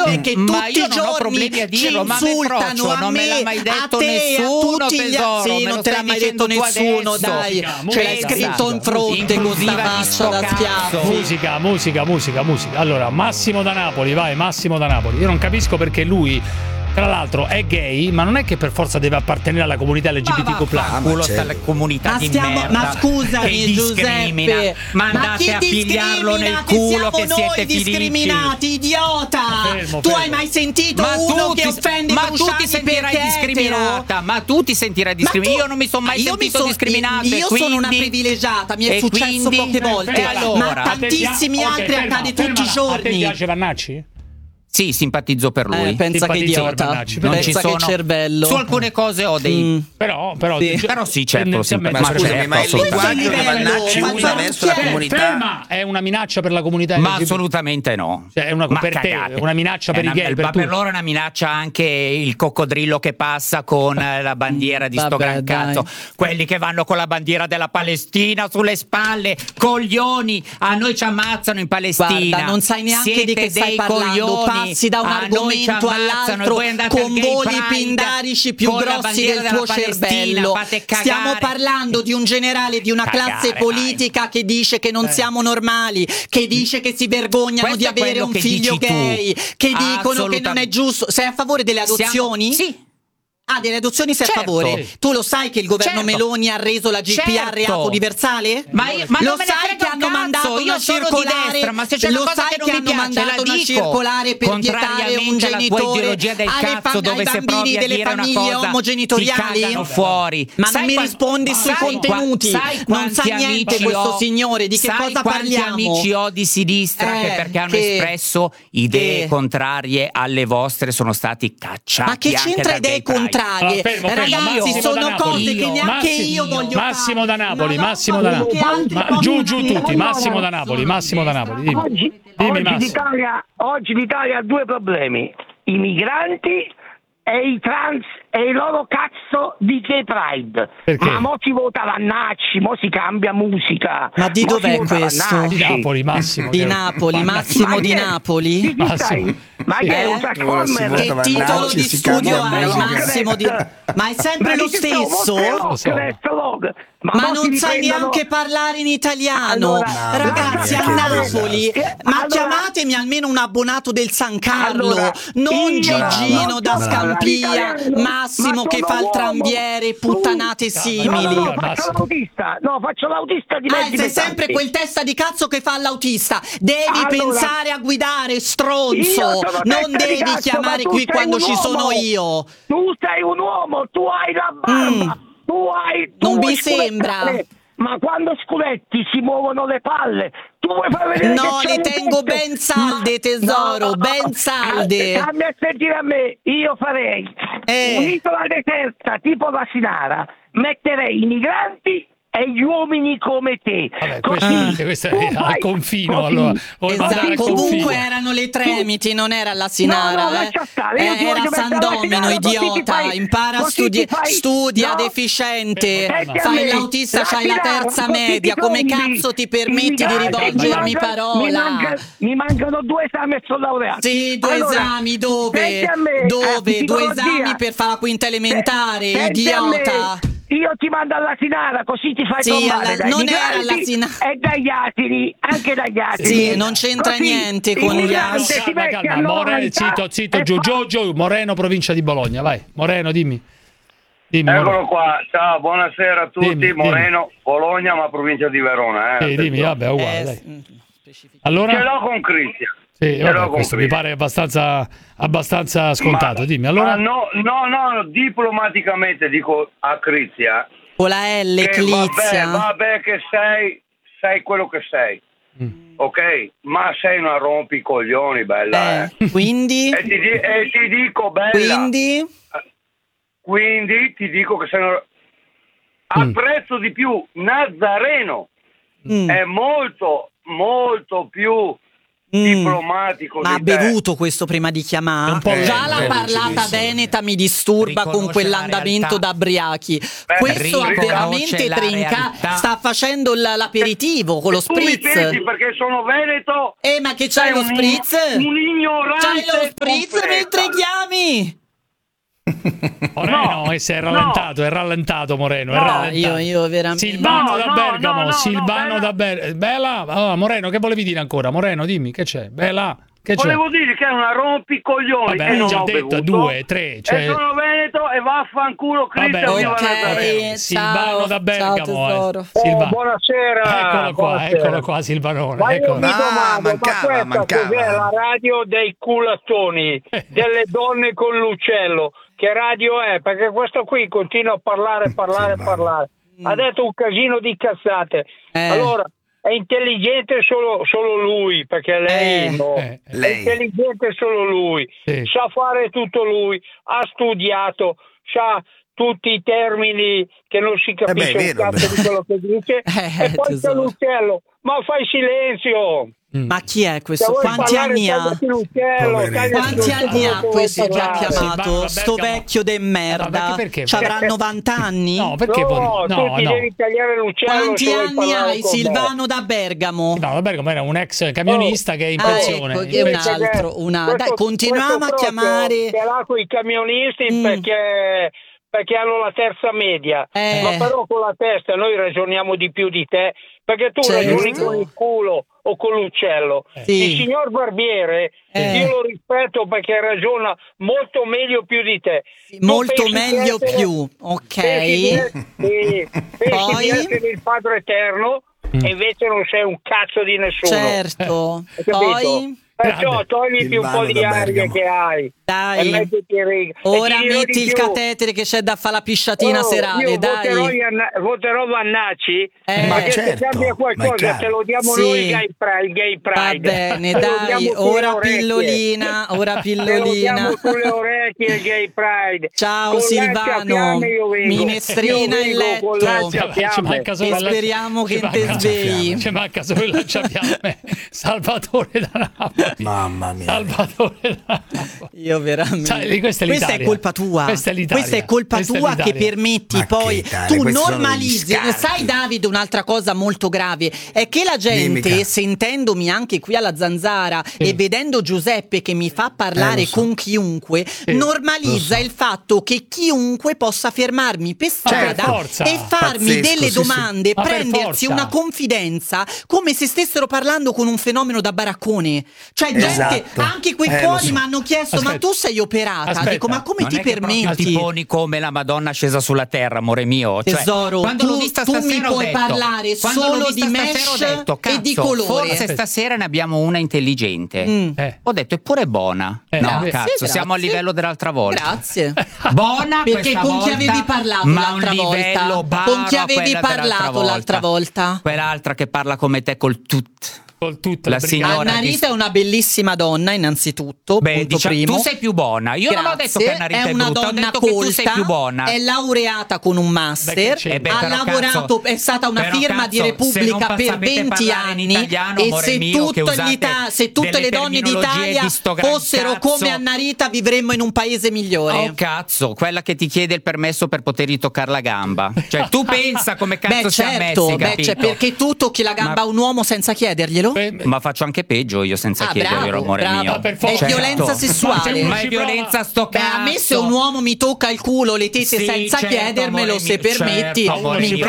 che tutti i giorni ci insultano a non me l'ha me, mai a detto te, nessuno, a tutti gli tesoro, altri. me lo Non te l'ha stai mai detto dicendo tu nessuno, adesso. dai. Musica, Ce l'hai scritto in fronte con sta faccia da schiaffo. Musica. Allora, Massimo da Napoli, vai, Massimo da Napoli. Io non capisco perché lui, tra l'altro, è gay, ma non è che per forza deve appartenere alla comunità LGBTQ+. Culo sta la comunità di merda. Ma scusami, che discrimina. Giuseppe, Ma andate a pigliarlo nel culo che siete discriminati, idiota. Fermo. Tu hai mai sentito uno che offende ma tu Cruciani ti sentirai perché è discriminata, etero? ma tu ti sentirai discriminata. Io non mi sono mai sentito discriminata. Io sono una privilegiata, mi è successo poche volte, ma tantissimi altri accade tutti i giorni. A te piace Vannacci? Sì, simpatizzo per lui. Pensa che idiota. Pensa che cervello. Su alcune cose ho dei. Però sì, certo. Ma scusami, ma il linguaggio che Vannacci usa verso la comunità è una minaccia per la comunità? Ma assolutamente no. Cioè, per te è una minaccia per i gay? Per loro è una minaccia anche il coccodrillo che passa con la bandiera di sto gran cazzo. Quelli che vanno con la bandiera della Palestina sulle spalle, coglioni. A noi ci ammazzano in Palestina. Guarda, non sai neanche di che stai parlando. Passi da un argomento all'altro con voli pindarici più grossi del tuo cervello. Stiamo parlando di un generale di una classe politica che dice che non siamo normali, che dice che si vergognano di avere un figlio gay, che dicono che non è giusto. Sei a favore delle adozioni? Sì. Ah, delle adozioni sei a favore? Tu lo sai che il governo Meloni ha reso la GPA reato universale? Ma lo sai che hanno mandato una circolare? Ma se c'è una cosa che non mi piace, la dico. Circolare per vietare un genitore ai bambini delle famiglie omogenitoriali? Fuori. Ma non mi rispondi sui contenuti. Non sa niente questo signore di che cosa parliamo. Quanti amici ho di sinistra che perché hanno espresso idee contrarie alle vostre sono stati cacciati. Ma che c'entra idee contrarie? Ragazzi, sono cose che neanche io voglio fare. Massimo da Napoli. Giù tutti. Massimo da Napoli. Oggi l'Italia ha due problemi: i migranti e i trans e il loro cazzo di gay pride. Perché? Ma mo si vota Vannacci, mo si cambia musica. Ma di dov'è questo? Di Napoli, Massimo. Di Napoli, Massimo di Napoli? Ma che è un trasformer? Che titolo di studio hai, Massimo di... Ma è sempre lo stesso? Ma non sai neanche parlare in italiano. Ragazzi, a Napoli, ma chiamatemi almeno un abbonato del San Carlo, non Gigino da Scampia, Massimo che fa il tranviere, puttanate simili. Faccio l'autista di mezzi sei sempre quel testa di cazzo che fa l'autista. Devi pensare a guidare, stronzo. Non devi chiamare qui quando ci sono io. Tu sei un uomo, tu hai la barba. Non mi sembra. Ma quando sculetti si muovono le palle, tu vuoi far vedere no, le tengo ben salde, tesoro, ben salde. Fammi a sentire a me, io farei un'isola deserta tipo la Sinara, metterei i migranti e gli uomini come te. Vabbè, questo è al confino. Allora. Comunque erano le Tremiti, non era la Sinara. Era San Domino, idiota. Impara, studia deficiente. Fai l'autista, c'hai la terza media. Come cazzo ti permetti di rivolgermi parola? Mi mancano 2 esami e sono laureato. Sì, 2 esami, dove? Dove? 2 esami per fare la quinta elementare, idiota. Io ti mando alla Sinara così ti fai trovare non era alla Sinara e dagli asini, anche dagli asini. Sì, non c'entra niente con gli asini. Calma, zitto, giù, Moreno, provincia di Bologna, vai. Moreno, dimmi. Eccolo qua, ciao, buonasera a tutti. Moreno, Bologna, ma provincia di Verona. Dimmi, vabbè, uguale, dai. Allora? Ce l'ho con Cristian. Sì, vabbè, questo mi pare abbastanza scontato. Dimmi, allora. No, diplomaticamente dico a Crizia. Con la L, Clizia. Vabbè che sei quello che sei. Ok? Ma sei una rompicoglioni, bella. Quindi? E ti dico, bella. Quindi ti dico che sei apprezzo di più Nazareno. È molto, molto più diplomatico. Ma ha di te. bevuto questo prima di chiamare? Già la parlata veneta mi disturba con quell'andamento da briachi. Questo ha veramente trincato. Sta facendo l'aperitivo con lo Tu mi spritz. pensi perché sono veneto? Ma che c'hai lo spritz? Un ignorante. C'hai lo spritz completa. mentre chiami? Moreno, si è rallentato Moreno, è rallentato. Io veramente Silvano da Bergamo, Silvano da Bergamo. Bella, Moreno, che volevi dire ancora? Moreno, dimmi, che c'è? Bella, che c'è? Volevo dire che è una rompicoglioni. Vabbè, che hai non già ho detto bevuto, 2, 3, cioè... e sono veneto e vaffanculo Cristo. ok, Silvano da Bergamo. tesoro. Silvano. Buonasera. Eccolo qua, Silvanone. Ma io mi domando, mancava. questa cos'è la radio dei culattoni, delle donne con l'uccello? Che radio è? Perché questo qui continua a parlare. Ha detto un casino di cazzate. Allora, è intelligente solo lui, perché lei no. È intelligente solo lui. Sì. Sa fare tutto lui, ha studiato, sa tutti i termini che non si capisce un cazzo di quello che dice. E poi c'è l'uccello. Ma fai silenzio! Ma chi è questo? Quanti anni ha? Quanti anni ha questo che ha chiamato? Sto vecchio de merda. C'avrà 90 anni? No, perché no, ti devi tagliare l'uccello. Quanti anni hai, Silvano da Bergamo? No, da Bergamo era un ex camionista che è in pensione. Ecco, che è un altro. Dai, continuiamo a chiamare. Ce l'ha con i camionisti perché hanno la terza media, ma però con la testa noi ragioniamo di più di te, perché tu ragioni con il culo o con l'uccello. Il signor Barbiere io lo rispetto perché ragiona molto meglio più di te. Molto meglio più, ok. Pensi di essere il Padre Eterno e invece non sei un cazzo di nessuno. Certo. Poi perciò togliti un po' di aria che hai. Dai, ora metti il catetere che c'è da fare la pisciatina serale. Dai, voterò Vannacci, ma se cambia qualcosa te lo diamo noi il Gay Pride. Va bene, dai, ora pillolina. Te lo diamo sulle orecchie il Gay Pride. Ciao Silvano, minestrina in letto. E speriamo che te svegli. Ci manca solo il lanciafiamme. Salvatore da Napoli. Mamma mia. Salvatore da Napoli. Io veramente. Sai, questa è colpa tua. Questa è colpa tua che permetti poi tu normalizzi. Sai Davide, un'altra cosa molto grave è che la gente, sentendomi anche qui alla Zanzara e vedendo Giuseppe che mi fa parlare con chiunque, normalizza il fatto che chiunque possa fermarmi per strada e farmi delle domande, prendersi una confidenza come se stessero parlando con un fenomeno da baraccone. Cioè gente, anche quei fuori mi hanno chiesto ma tu sei operata? Dico, ma come ti permetti? Ti poni come la Madonna scesa sulla terra, amore mio. Tesoro, cioè, tu mi puoi parlare solo di mesh e di colore. Forse stasera ne abbiamo una intelligente. Ho detto, eppure buona. No, cazzo, siamo al livello dell'altra volta. Grazie. Buona perché con chi avevi parlato l'altra volta? Con chi avevi parlato l'altra volta? Quell'altra che parla come te col tut. La signora Annarita è una bellissima donna, innanzitutto. Punto primo. Tu sei più buona. Io non ho detto che Annarita è una brutta, donna ho detto colta, che tu sei più buona. è laureata con un master, ha lavorato, è stata una firma di Repubblica per 20 anni. E se tutte le donne d'Italia fossero come Annarita, vivremmo in un paese migliore. Oh cazzo, quella che ti chiede il permesso per potergli toccare la gamba. Cioè tu pensa come cazzo siamo messi, capito? Perché tu tocchi la gamba a un uomo senza chiederglielo? Ma faccio anche peggio io senza chiederglielo, amore mio. È violenza sessuale. Ma è violenza sto cazzo. A me se un uomo mi tocca il culo, le tette senza chiedermelo, se permetti, mi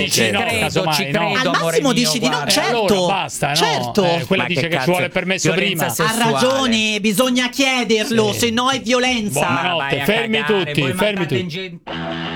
al massimo dici di no, certo. Basta, certo. Quella dice che ci vuole il permesso prima. Ha ragione, bisogna chiederlo, se no è violenza. Buonanotte, fermi tutti.